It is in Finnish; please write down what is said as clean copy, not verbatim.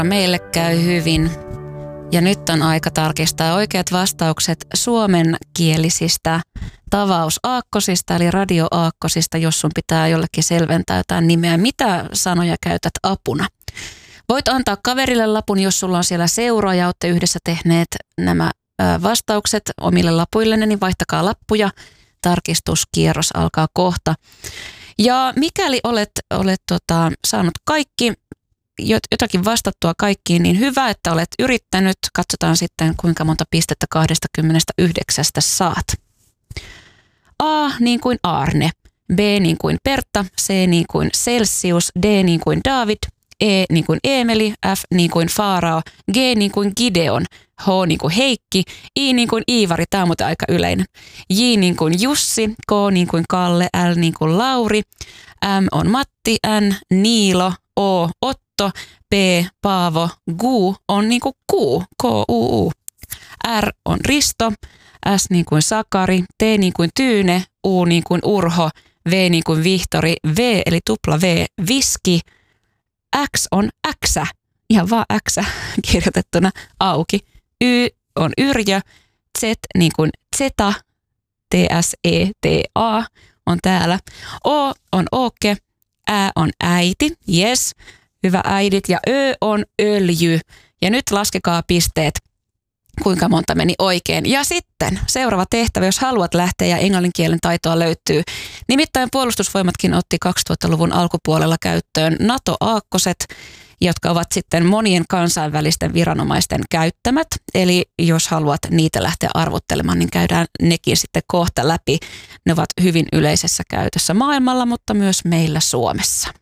Meille käy hyvin ja nyt on aika tarkistaa oikeat vastaukset suomenkielisistä tavausaakkosista eli radioaakkosista, jos sun pitää jollekin selventää jotain nimeä. Mitä sanoja käytät apuna? Voit antaa kaverille lapun, jos sulla on siellä seura ja olette yhdessä tehneet nämä vastaukset omille lapuillenne, niin vaihtakaa lappuja. Tarkistuskierros alkaa kohta. Ja mikäli olet saanut kaikki, jotakin vastattua kaikkiin, niin hyvä, että olet yrittänyt. Katsotaan sitten, kuinka monta pistettä 29 saat. A niin kuin Arne, B niin kuin Pertta, C niin kuin Celsius, D niin kuin David, E niin kuin Eemeli, F niin kuin Faarao, G niin kuin Gideon, H niin kuin Heikki, I niin kuin Iivari, tämä on muuten aika yleinen, J niin kuin Jussi, K niin kuin Kalle, L niin kuin Lauri, M on Matti, N Niilo, O Otto, P Paavo, Gu on niin kuin Kuu, K-U-U, R on Risto, S niin kuin Sakari, T niin kuin Tyyne, U niin kuin Urho, V niin kuin Vihtori, V eli tupla V, Viski, X on Äksä, ihan vaan Äksä kirjoitettuna auki. Y on Yrjö, Z niin kuin Zeta, T-S-E-T-A on täällä. O on Ooke, Ä on äiti, yes, hyvä äidit. Ja Ö on öljy. Ja nyt laskekaa pisteet, kuinka monta meni oikein. Ja sitten seuraava tehtävä, jos haluat lähteä ja englannin kielen taitoa löytyy. Nimittäin puolustusvoimatkin otti 2000-luvun alkupuolella käyttöön NATO-aakkoset, jotka ovat sitten monien kansainvälisten viranomaisten käyttämät. Eli jos haluat niitä lähteä arvottelemaan, niin käydään nekin sitten kohta läpi. Ne ovat hyvin yleisessä käytössä maailmalla, mutta myös meillä Suomessa.